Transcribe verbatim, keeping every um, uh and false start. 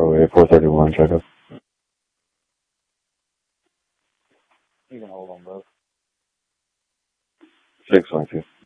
Bravo eight four thirty-one, check up. You can hold on both. six one two.